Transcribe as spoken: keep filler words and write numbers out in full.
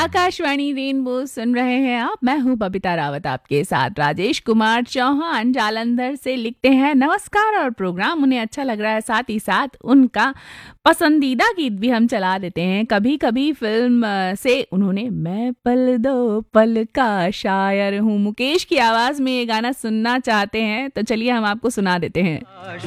Akashvani rainbow सुन रहे हैं आप। मैं हूँ बबीता रावत आपके साथ। राजेश कुमार चौहान जालंधर से लिखते हैं नमस्कार, और प्रोग्राम उन्हें अच्छा लग रहा है, साथ ही साथ उनका पसंदीदा गीत भी हम चला देते हैं। कभी कभी फिल्म से उन्होंने मैं पल दो पल का शायर हूँ, मुकेश की आवाज में ये गाना सुनना चाहते हैं, तो चलिए हम आपको सुना देते हैं।